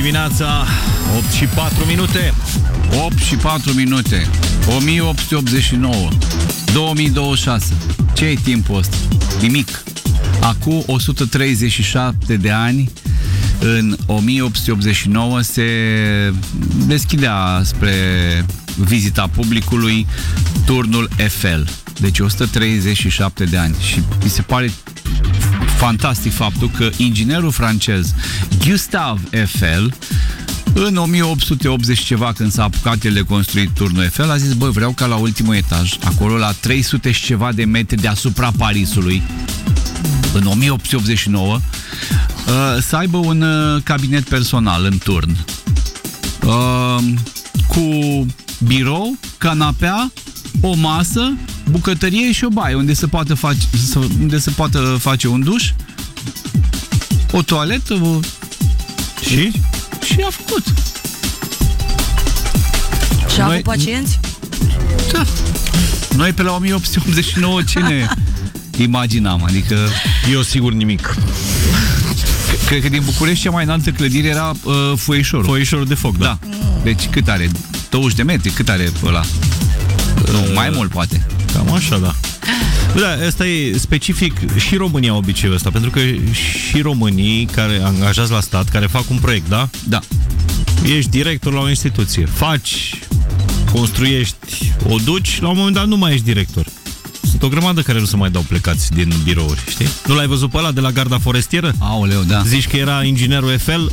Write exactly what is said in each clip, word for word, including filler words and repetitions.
dimineața, opt și patru minute. opt și patru minute. o mie opt sute optzeci și nouă. două mii douăzeci și șase. Ce e timpul ăsta? Nimic. Acum o sută treizeci și șapte de ani, în o mie opt sute optzeci și nouă, se deschidea spre vizita publicului turnul Eiffel. Deci o sută treizeci și șapte de ani. Și mi se pare fantastic faptul că inginerul francez Gustave Eiffel, în o mie opt sute optzeci ceva, când s-a apucat el de construit turnul Eiffel, a zis, băi, vreau ca la ultimul etaj, acolo la trei sute și ceva de metri deasupra Parisului, în o mie opt sute optzeci și nouă, să aibă un cabinet personal în turn, cu birou, canapea, o masă, bucătărie și o baie unde se poate face, unde se poate face un duș, o toaletă, o... și și a făcut. Și a avut pacienți? Da. Noi pe la o mie opt sute optzeci și nouă ce ne imaginam? Adică eu sigur nimic. Cred că din București cea mai înaltă clădire era uh, Foișorul. Foișorul de foc, da. Da. Deci cât are? douăzeci de metri? Cât are ăla? Uh, nu, mai mult poate. Cam așa, da. Da, asta e specific și România obiceiul ăsta, pentru că și românii care angajați la stat, care fac un proiect, da? Da. Ești director la o instituție, faci, construiești, o duci, la un moment dat nu mai ești director. Sunt o grămadă care nu se mai dau plecați din birouri, știi? Nu l-ai văzut pe ăla de la garda forestieră? Aoleu, da. Zici că era inginerul Eiffel?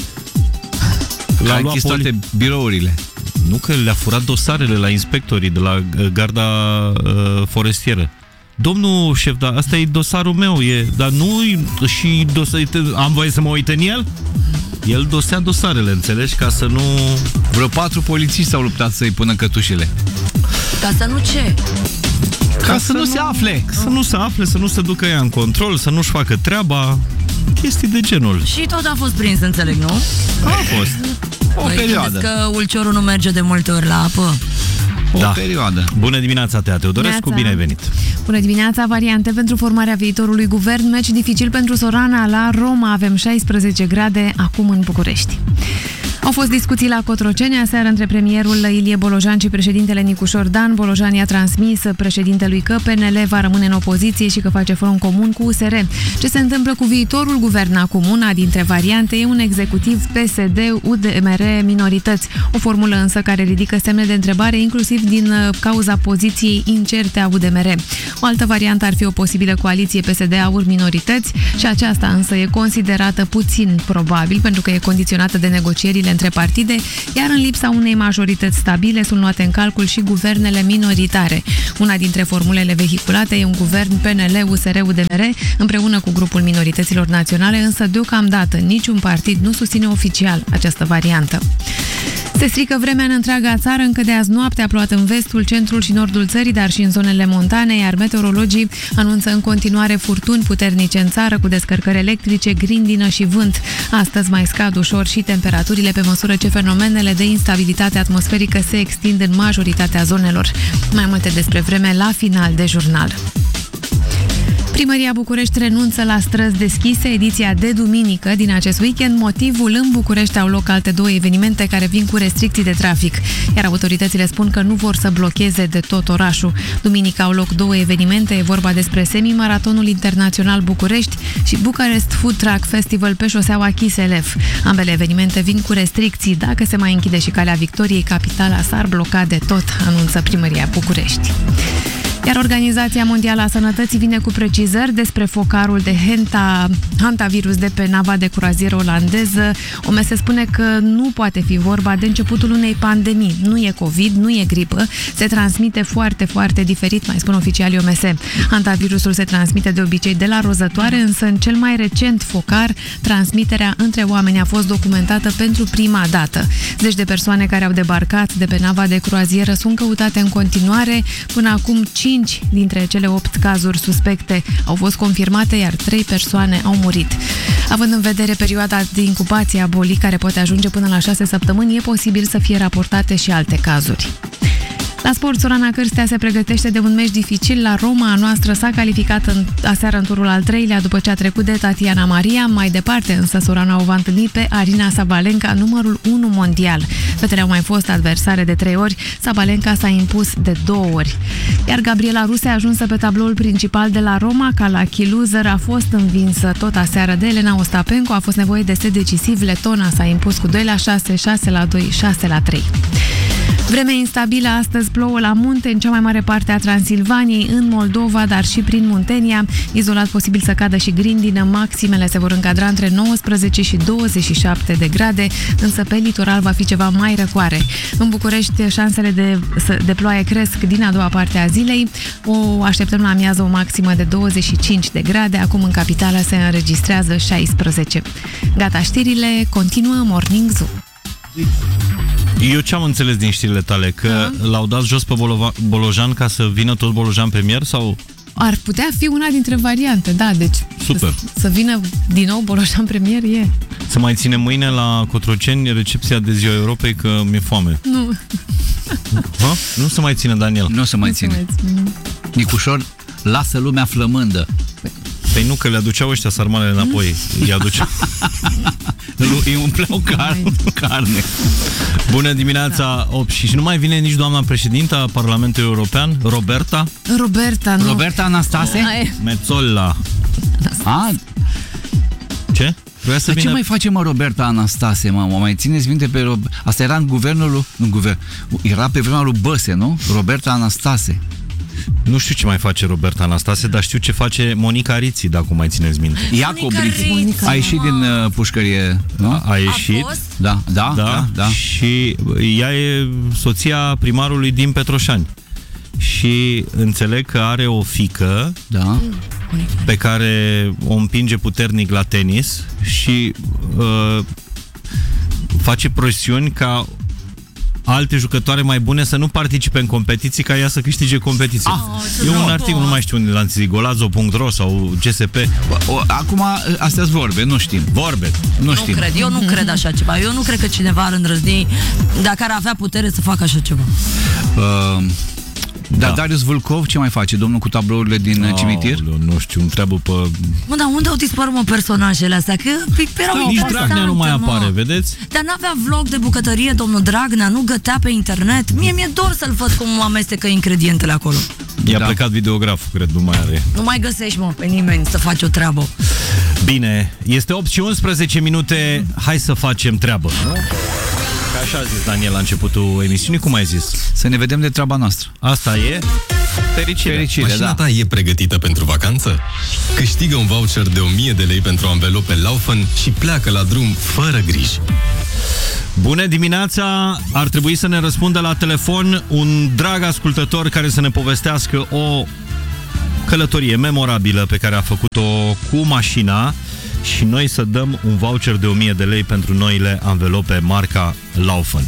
L-a închis toate birourile. Nu, că le-a furat dosarele la inspectorii de la garda uh, forestieră. Domnul șef, dar asta e dosarul meu, e, dar nu și dosar, am voie să mă uit în el? El dosea dosarele, înțelegi? Ca să nu... Vreo patru polițiști s-au luptat să-i pună cătușele. Ca să nu ce? Ca, Ca să, să nu, nu se afle. Să nu se afle, să nu se ducă ea în control, să nu-și facă treaba, chestii de genul. Și tot a fost prins, înțeleg, nu? A fost. O păi perioadă. Că ulciorul nu merge de multe ori la apă. O da. perioadă. Bună dimineața, Tea Teodorescu, bine ai venit. Bună dimineața, variante pentru formarea viitorului guvern, meci dificil pentru Sorana la Roma, avem șaisprezece grade acum în București. Au fost discuții la Cotroceni aseară între premierul Ilie Bolojan și președintele Nicușor Dan. Bolojan i-a transmis președintelui că P N L va rămâne în opoziție și că face front comun cu U S R. Ce se întâmplă cu viitorul guvern acum? Una dintre variante e un executiv P S D U D M R minorități. O formulă însă care ridică semne de întrebare inclusiv din cauza poziției incerte a U D M R. O altă variantă ar fi o posibilă coaliție P S D Aur minorități și aceasta însă e considerată puțin probabil pentru că e condiționată de negocierile între partide, iar în lipsa unei majorități stabile sunt luate în calcul și guvernele minoritare. Una dintre formulele vehiculate e un guvern P N L, U S R, U D M R împreună cu grupul minorităților naționale, însă deocamdată niciun partid nu susține oficial această variantă. Se strică vremea în întreaga țară, încă de azi noapte a plouat în vestul, centrul și nordul țării, dar și în zonele montane, iar meteorologii anunță în continuare furtuni puternice în țară cu descărcări electrice, grindină și vânt. Astăzi mai scad ușor și temperaturile pe măsură ce fenomenele de instabilitate atmosferică se extind în majoritatea zonelor. Mai multe despre vreme la final de jurnal. Primăria București renunță la străzi deschise, ediția de duminică din acest weekend. Motivul: în București au loc alte două evenimente care vin cu restricții de trafic, iar autoritățile spun că nu vor să blocheze de tot orașul. Duminică au loc două evenimente, e vorba despre semi-maratonul internațional București și Bucharest Food Truck Festival pe șoseaua Chiselef. Ambele evenimente vin cu restricții. Dacă se mai închide și Calea Victoriei, capitala s-ar bloca de tot, anunță Primăria București. Iar Organizația Mondială a Sănătății vine cu precizări despre focarul de henta, hantavirus de pe nava de croazieră olandeză. O M S spune că nu poate fi vorba de începutul unei pandemii. Nu e COVID, nu e gripă, se transmite foarte, foarte diferit, mai spun oficialii O M S. Hantavirusul se transmite de obicei de la rozătoare, însă în cel mai recent focar, transmiterea între oameni a fost documentată pentru prima dată. Zeci de persoane care au debarcat de pe nava de croazieră sunt căutate în continuare. Până acum, cinci dintre cele opt cazuri suspecte au fost confirmate, iar trei persoane au murit. Având în vedere perioada de incubație a bolii, care poate ajunge până la șase săptămâni, e posibil să fie raportate și alte cazuri. La sport, Sorana Cârstea se pregătește de un meci dificil la Roma. A noastră s-a calificat în, aseară în turul al treilea după ce a trecut de Tatiana Maria. Mai departe, însă, Sorana o va întâlni pe Arina Sabalenka, numărul unu mondial. Fetele au mai fost adversare de trei ori. Sabalenka s-a impus de două ori. Iar Gabriela Ruse, ajunsă pe tabloul principal de la Roma ca la Key Loser, a fost învinsă tot aseară de Elena Ostapenko. A fost nevoie de set decisiv. Letona s-a impus cu doi la șase, șase la doi, șase la trei. Vreme instabilă, astăzi plouă la munte, în cea mai mare parte a Transilvaniei, în Moldova, dar și prin Muntenia. Izolat posibil să cadă și grindină, maximele se vor încadra între nouăsprezece și douăzeci și șapte de grade, însă pe litoral va fi ceva mai răcoare. În București, șansele de, de ploaie cresc din a doua parte a zilei. O așteptăm la amiază o maximă de douăzeci și cinci de grade, acum în capitală se înregistrează șaisprezece. Gata știrile, continuă Morning Zoo. Eu ce am înțeles din știrile tale? Că da. L-au dat jos pe Bolova, Bolojan ca să vină tot Bolojan premier? Sau? Ar putea fi una dintre variante, da, deci super. Să, să vină din nou Bolojan premier e. Să mai ține mâine la Cotroceni recepția de Ziua Europei, că mi-e foame. Nu. Ha? Nu se mai ține, Daniel. Nu se mai nu ține. Se mai ține. Nicușor, lasă lumea flămândă. Păi nu, că le aduceau ăștia sarmalele înapoi. Îi aduceau. Îi umpleau car carne. Bună dimineața, opt și nu mai vine nici doamna președintă a Parlamentului European, Roberta? Roberta, nu. Roberta Anastase? Mezzola. A, ce? Să dar vină... ce mai face, mă, Roberta Anastase, mă? Mă mai țineți minte pe Rob... Asta era în guvernul lui... Nu, guvern. Era pe vremea lui Băse, nu? Roberta Anastase. Nu știu ce mai face Roberta Anastase, dar știu ce face Monica Riții, dacă mai țineți minte. Iacob Riții. A ieșit din uh, pușcărie, nu? A, a ieșit. A fost? Da, da, da, da, da. Și ea e soția primarului din Petroșani. Și înțeleg că are o fiică, da, pe care o împinge puternic la tenis și uh, face presiuni ca alte jucătoare mai bune să nu participe în competiții, ca ea să câștige competiții. Ah, e un articol, nu mai știu unde l-am zis, golazo punct ro sau G S P. Acum, astea-s vorbe, nu știm. Vorbe. Nu, nu știm. cred, eu nu cred așa ceva. Eu nu cred că cineva ar îndrăzni, dacă ar avea putere, să facă așa ceva. Uh, Dar da. Darius Vâlcov, ce mai face, domnul cu tablourile din oh, cimitir? Nu știu, întreabă pe... Mă, dar unde au dispărut, mă, personajele astea? Că erau da, nici Dragnea nu mai apare, mă. vedeți? Dar n-avea vlog de bucătărie, domnul Dragnea, nu gătea pe internet. Mie mi-e dor să-l văd cum amestecă ingredientele acolo. I-a da. plecat videograful, cred, nu mai are. Nu mai găsești, mă, pe nimeni să faci o treabă. Bine, este opt și unsprezece minute, hai să facem treabă. Ca așa a zis Daniel la începutul emisiunii, cum ai zis? Să ne vedem de treaba noastră. Asta e fericire. Fericire, Mașina da. ta e pregătită pentru vacanță? Câștigă un voucher de o mie de lei pentru anvelope Laufen și pleacă la drum fără griji. Bună dimineața! Ar trebui să ne răspundă la telefon un drag ascultător care să ne povestească o călătorie memorabilă pe care a făcut-o cu mașina și noi să dăm un voucher de o mie de lei pentru noile anvelope marca Laufen.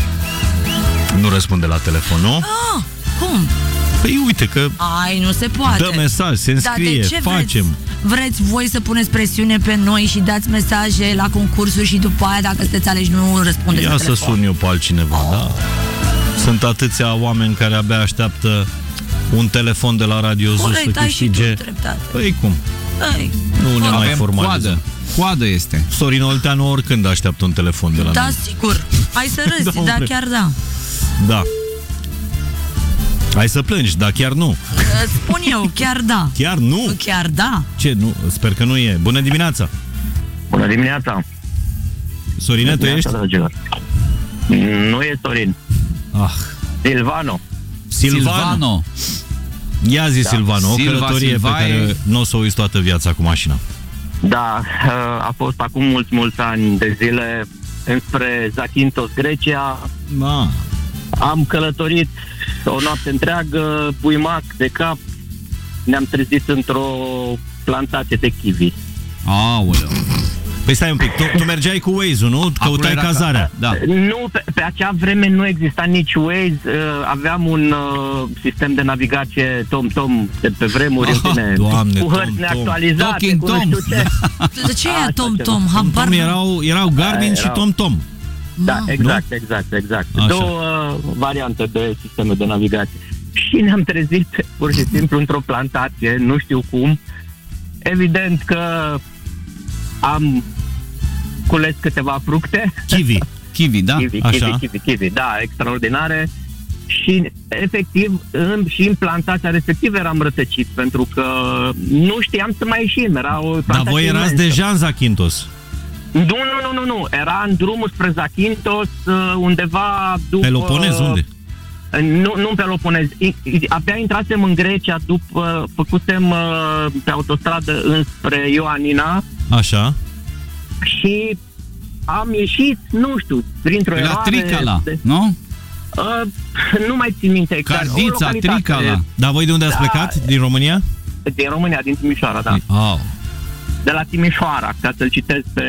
Nu răspunde la telefon, nu? Ah, cum? Păi uite că Ai, nu se poate. dă mesaj, se înscrie, Dar de ce facem. Vreți, vreți voi să puneți presiune pe noi și dați mesaje la concursuri și după aia, dacă sunteți aleși, nu răspundeți Ia la să telefon. sun eu pe altcineva, oh. da? Sunt atâția oameni care abia așteaptă un telefon de la Radio Zoo să Corect, ai și tu câștige. dreptate. Păi cum? Ai, Nu ne mai Avem formalizăm. coadă. Coadă este. Sorin Olteanu oricând așteaptă un telefon de la da, noi. sigur. Hai să râzi, Da, da, omule. chiar da. Da. Hai să plângi, dar chiar nu. Îți spun eu, chiar da. Chiar nu? Chiar da. Ce? Nu? Sper că nu e. Bună dimineața! Bună dimineața! Sorine, tu ești? Dragilor. Nu e Sorin. Ah. Silvano. Silvano. Silvano. Ia zi, da. Silvano, o Silva, călătorie Silvae. pe care nu o să o uiți toată viața cu mașina. Da, a fost acum mulți, mulți ani de zile înspre Zakynthos, Grecia. Da. Am călătorit o noapte întreagă, buimac de cap. Ne-am trezit într-o plantație de kiwi. Aoleu. Păi stai un pic, tu, tu mergeai cu Waze-ul, nu? Căutai era cazarea. Da. Nu, pe, pe acea vreme nu exista nici Waze, uh, aveam un uh, sistem de navigație TomTom de pe vremuri, Ah, în fine, Doamne, cu hărți Tom, Tom. neactualizate, Talking cu nu Tom. știu ce. De ce e Asta Tom ceva. Tom? Habar Tom n-am. erau, erau Garmin Da, și erau. Tom Tom. Da, exact, exact, exact. Așa. Două variantă de sisteme de navigație. Și ne-am trezit pur și simplu într-o plantație, nu știu cum. Evident că am cules câteva fructe. Kiwi. Kiwi, da? Kiwi, Așa. kiwi, kiwi, kiwi, da, extraordinare. Și efectiv în, și în plantația respectivă eram rătăcit, pentru că nu știam să mai ieșim. Era o plantație Dar voi erați imensă. deja în Zakynthos. Nu, nu, nu, nu, nu. Era în drumul spre Zakynthos, undeva după... Peloponez, unde? Nu, nu în Peloponez. Abia intrasem în Grecia după, făcusem uh, pe autostradă înspre Ioanina. Așa. Și am ieșit, nu știu, printr-o La eroare... Tricala, de, nu? uh, nu mai țin minte exact. O Cardița, localitate Tricala. Dar voi de unde ați Da. plecat? Din România? Din România, din Timișoara, da. Oh. De la Timișoara, ca să-l citesc pe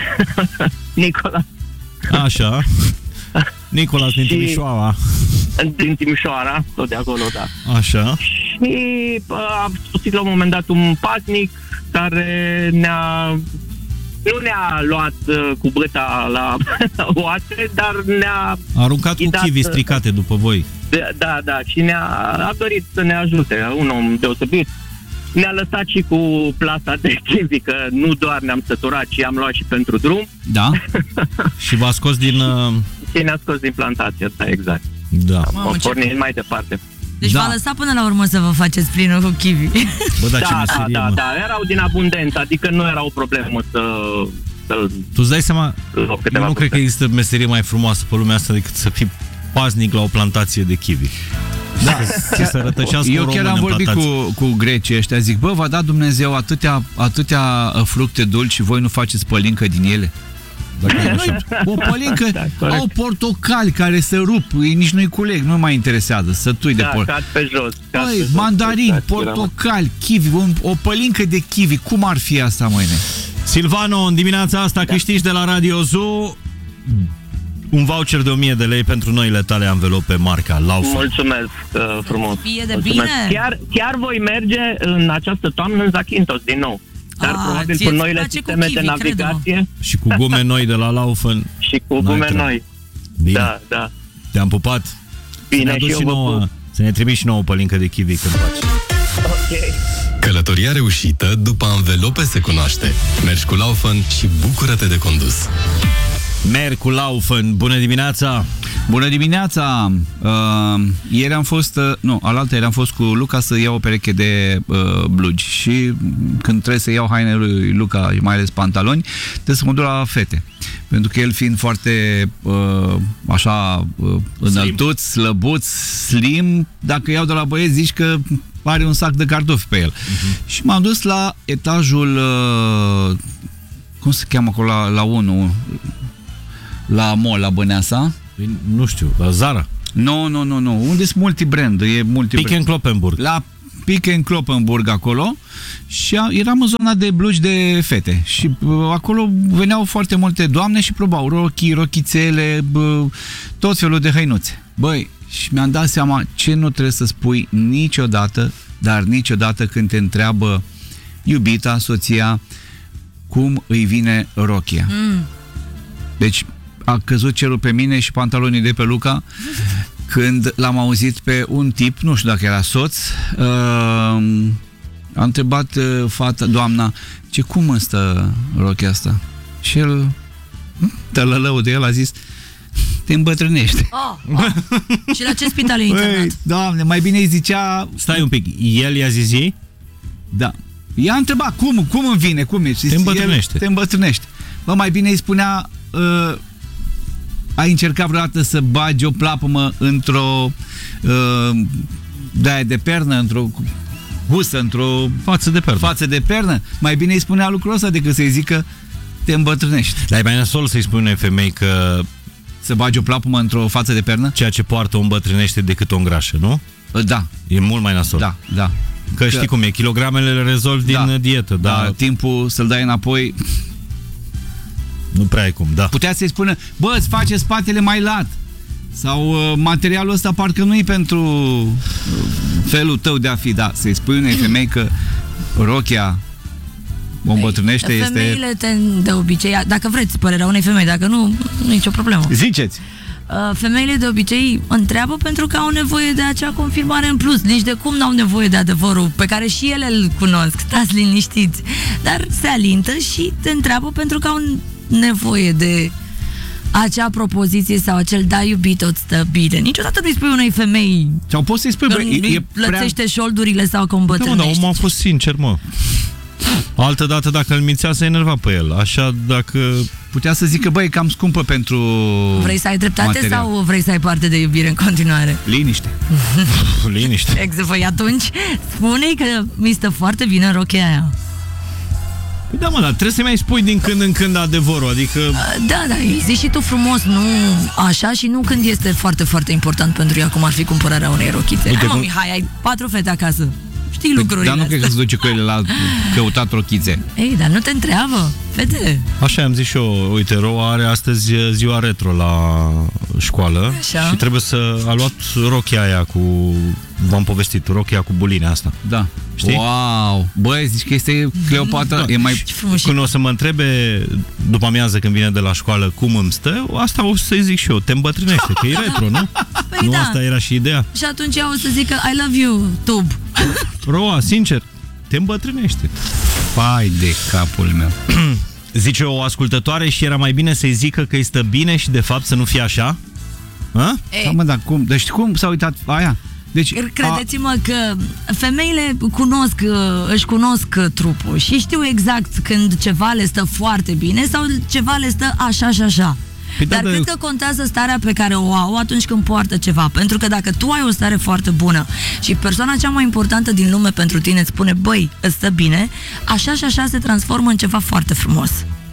Nicola. Așa. Nicolas din Și- Timișoara. Din Timișoara, tot de acolo, da. Așa. Și uh, a sosit la un moment dat un pasnic care ne-a nu ne-a luat uh, cu băta la oase, dar ne-a Aruncat cu ghidat, kiwi stricate după voi. da, da, și ne-a a dorit să ne ajute, un om deosebit. Ne-a lăsat și cu plasa de kiwi, că nu doar ne-am săturat, ci am luat și pentru drum Da? Și v-a scos din... uh, și ne-a scos din plantație, da, exact. Da. Mamă, Am ce- pornit mai departe. Deci Da. v-a lăsat până la urmă să vă faceți plinul cu kiwi. Bă, da, ce Da, da, meserie, da, mă. da, erau din abundență, adică nu era o problemă să să-l Tu îți dai seama, luăm eu câteva nu cred că fructe. există meserie mai frumoasă pe lumea asta decât să fii paznic la o plantație de kiwi. Da. Și să rătăcească Eu un chiar român am în vorbit plantație. cu, cu grecii ăștia, zic, bă, v-a dat Dumnezeu atâtea, atâtea uh, fructe dulci și voi nu faceți pălincă din ele? Dacă e așa. O pălincă, Da, corect. au portocali care se rup, ei nici nu-i culeg, nu mai interesează, sătui de Da, por. cad pe jos. cad pe Băi, jos, mandarini, exact, portocali, kiwi, un, o pălincă de kiwi, cum ar fi asta, măine? Silvano, în dimineața asta Da. câștigi de la Radio Zoo un voucher de o mie de lei pentru noile tale anvelope marca Laufin. Mulțumesc uh, frumos. Fie de Mulțumesc. bine. Chiar, chiar voi merge în această toamnă în Zakynthos din nou. Dar A, probabil ție cu îți noile place cu sisteme kiwi, de navigație Și cu gume noi de la Laufin. și cu N-ai gume treabă. noi. Bine, Da, da. te-am pupat. Să ne Bine, aduci și eu și vă nouă, pup. să ne trimiți și nouă o pălincă de kiwi când faci. Ok. Călătoria reușită după anvelope se cunoaște. Mergi cu Laufin și bucură-te de condus. Merg cu Laufin. Bună dimineața! Bună dimineața! Uh, ieri am fost, uh, nu, alaltă ieri am fost cu Luca să iau o pereche de uh, blugi și când trebuie să iau hainele lui Luca, mai ales pantaloni, trebuie să mă duc la fete. Pentru că el fiind foarte uh, așa uh, înăltuț, slăbuț, slim, dacă iau de la băieți zici că are un sac de cartofi pe el. Uh-huh. Și m-am dus la etajul uh, cum se cheamă acolo la, la unu, la mall, la Băneasa. Păi, nu știu, la Zara. Nu, nu, nu, nu. Unde sunt multibrand? E multibrand. Pick and Kloppenburg. La Pick and Kloppenburg acolo și a, eram în zona de blugi de fete și uh, acolo veneau foarte multe doamne și probau rochii, rochițele, bă, tot felul de hăinuțe. Băi, și mi-am dat seama ce nu trebuie să spui niciodată, dar niciodată când te întreabă iubita, soția, cum îi vine rochia. Mm. Deci a căzut cerul pe mine și pantalonii de pe Luca când l-am auzit pe un tip, nu știu dacă era soț, uh, a întrebat uh, fata, doamna, ce cum îmi stă rochia asta? Și el, tălălău de el, a zis, te îmbătrânește. Oh, oh. Și la ce spital e internat? Băi, doamne, mai bine îi zicea, Stai un pic, el i-a zis ei? da. I-a întrebat, cum, cum îmi vine, cum e? Și Te îmbătrânește. el, te îmbătrânește. Bă, mai bine îi spunea, uh, ai încercat vreodată să bagi o plapumă într-o uh, de-aia de pernă, într-o husă, într-o Față de pernă. față de pernă? Mai bine îi spunea lucrul ăsta decât să-i zică te îmbătrânești. Dar e mai nasol să-i spui unei femei că Să bagi o plapumă într-o față de pernă? ceea ce poartă o îmbătrânește decât o îngrașă, nu? Uh, Da, E mult mai nasol. da, da. Că, că știi cum e, kilogramele le rezolvi Da. din dietă, dar Da, timpul să-l dai înapoi. nu prea ai cum, da. Putea să-i spună, bă, îți face spatele mai lat. Sau uh, materialul ăsta parcă nu e pentru uh, felul tău de a fi. Da, să-i spui unei femei că rochia o îmbătrânește este... Femeile ten, de obicei, dacă vreți părerea unei femei, dacă nu, nicio problemă. Ziceți! Uh, femeile de obicei întreabă pentru că au nevoie de acea confirmare în plus. Nici de cum n-au nevoie de adevărul pe care și ele îl cunosc. Stați liniștiți. Dar se alintă și te întreabă pentru că au nevoie de acea propoziție sau acel da iubit tot stă bine. Niciodată nu-i spui unei femei Sau poți să-i spui, că bă, e, îi e prea... plățește șoldurile sau că Da, mă, dar îmbătrânești. omul a fost sincer, mă. Altă dată dacă îl mințea se enerva pe el. Așa dacă... Putea să zică, băi, e cam scumpă pentru Vrei să ai dreptate material. sau vrei să ai parte de iubire în continuare? Liniște. Liniște. Exact, păi atunci spune-i că mi stă foarte bine în rochia aia. Păi da, mă, dar trebuie să mai spui din când în când adevărul, adică... Da, da, îi zici și tu frumos, nu așa și nu când este foarte, foarte important pentru ea, cum ar fi cumpărarea unei rochițe. Uite Hai, mă, cum- Mihai, ai patru fete acasă. Știi lucrurile Dar nu cred că astea. se duce cu ele la căutat rochițe. Ei, dar nu te întreabă, fetele. Așa am zis și eu, uite, Roa are astăzi ziua retro la școală. Așa. Și trebuie să... A luat rochia aia cu... V-am povestit, rochia cu buline asta. Da. Știi? Wow! Băi, zici că este Cleopatra? E mai... Ce frumos. Când o să mă întrebe după amiază când vine de la școală cum îmi stă, asta o să-i zic și eu, te îmbătrânește, că e retro, nu? Păi Nu da. asta era și ideea? Și atunci ea o să zică I love you, tub. Roa, sincer, te îmbătrânește. Pai de capul meu. Zice o ascultătoare și era mai bine să-i zică că îi stă bine și de fapt să nu fie așa? Ha? Da, mă, dar cum? Deci cum s-a uitat aia? Deci, Credeți-mă că femeile cunosc, își cunosc trupul și știu exact când ceva le stă foarte bine sau ceva le stă așa și așa. Păi da, Dar dar- cred că contează starea pe care o au atunci când poartă ceva. Pentru că dacă tu ai o stare foarte bună și persoana cea mai importantă din lume pentru tine îți spune, băi, îți stă bine, așa și așa se transformă în ceva foarte frumos.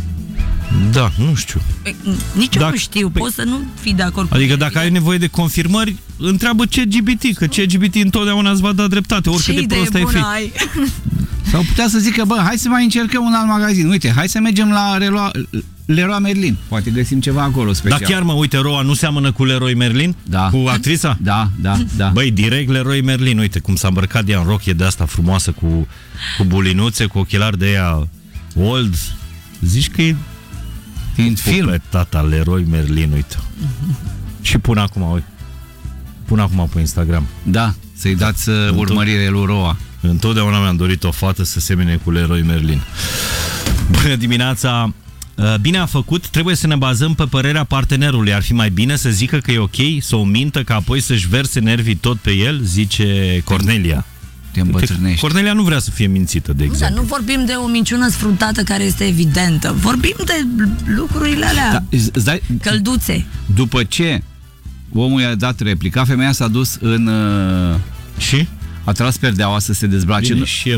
Da, nu știu. Păi, nici eu Dacă- nu știu, păi- poți să nu fii de acord cu Adică mine. dacă ai nevoie de confirmări, întreabă C G B T, că C G B T întotdeauna îți va da dreptate, oricât Ce de idee prost ai fi. bună ai? sau putea să zică, bă, hai să mai încercăm un alt magazin. Uite, hai să mergem la Leroy, Leroy Merlin. Poate găsim ceva acolo special. Dar chiar, mă, uite, Roa nu seamănă cu Leroy Merlin? Da. Cu actrița? Da, da, da. Băi, direct Leroy Merlin, uite cum s-a îmbrăcat ea în rochie de asta frumoasă cu, cu bulinuțe, cu ochelari de ea old. Zici că e Din film. pe tata Leroy Merlin, uite. Și pun acum, uite. Pun acum pe Instagram. Da, să-i dați uh, urmărire lui Roa. Întotdeauna mi-am dorit o fată să semene cu Leroy Merlin. Bună dimineața! Bine a făcut, trebuie să ne bazăm pe părerea partenerului. Ar fi mai bine să zică că e ok, să o mintă, ca apoi să-și verse nervii tot pe el, zice Cornelia. Te îmbătrânești. Cornelia nu vrea să fie mințită, de Dar exemplu. nu vorbim de o minciună sfruntată care este evidentă. Vorbim de lucrurile alea Da, îți dai, călduțe. după ce omul i-a dat replica, femeia s-a dus în... Uh, Și? a tras perdeaua să se dezbrace. Bine, și el